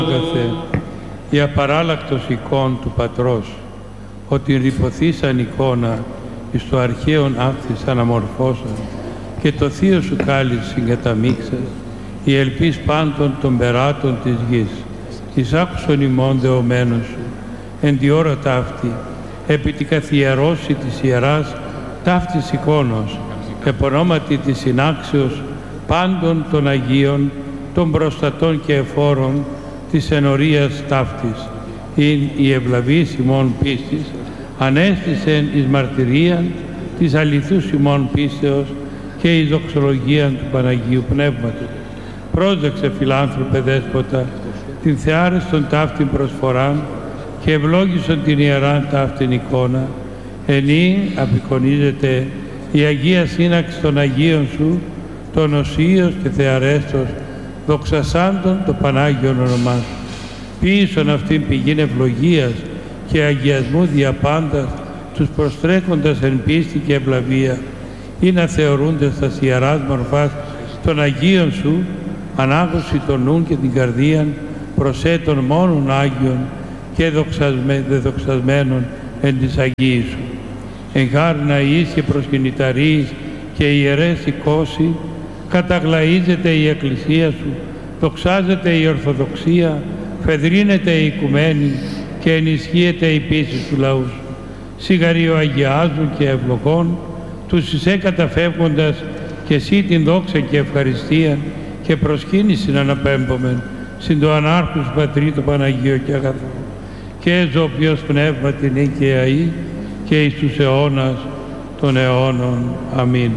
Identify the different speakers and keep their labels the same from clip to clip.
Speaker 1: η απαράλλακτος εικόν του Πατρός, ότι ρηποθήσαν εικόνα εις το αρχαίον αύθις αναμορφώσαν και το θείο σου κάλυψ συγκαταμίξας, η ελπίς πάντων των περάτων της γης, εις άκουσον ημών δεωμένων σου, εν τη ώρα ταύτη, επί τη καθιερώση της ιεράς ταύτης εικόνος, επωνόματι της συνάξεως πάντων των Αγίων, των προστατών και εφόρων της ενορίας ταύτης, ειν η ευλαβής ημών πίστης, ανέστησεν εις μαρτυρίαν της αληθούς ημών πίστεως και εις δοξολογίαν του Παναγίου Πνεύματος. Πρόσδεξε, φιλάνθρωπε Δέσποτα, την θεάρεστον ταύτην προσφοράν και ευλόγησον την ιεράν ταύτην εικόνα, ενή απεικονίζεται η Αγία Σύναξη των Αγίων σου, των οσίος και θεαρέστος, δοξασάντων το Πανάγιον όνομά σου. Ποιήσον αυτήν πηγήν ευλογίας και αγιασμού διαπάντας τους προστρέχοντας εν πίστη και ευλαβία, ή να θεωρούνται στα ιεράς μορφάς των Αγίων σου, ανάγωση των νουν και την καρδίαν προσέτων μόνον Άγιων και δεδοξασμένων εν της Αγίης σου. Εν χάρη να εις και προσκυνηταρείς και ιερές οικόσι, καταγλαίζεται η Εκκλησία σου, δοξάζεται η Ορθοδοξία, φεδρίνεται η Οικουμένη και ενισχύεται η πίστη του λαού σου. Σιγαριο αγιάζουν και ευλογών, τους εισέ καταφεύγοντας και εσύ την δόξα και ευχαριστία και προσκύνησιν αναπέμπομεν, συν το ανάρχους Πατρί το Παναγίο και αγαθό, και ζωοποιός πνεύμα την νίκαια ή και εις τους αιώνας των αιώνων. Αμήν.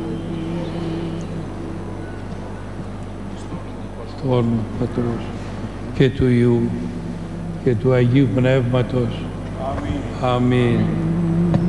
Speaker 1: Στο όνομα του Πατρός και του Υιού και του Αγίου Πνεύματος. Αμήν. Αμήν.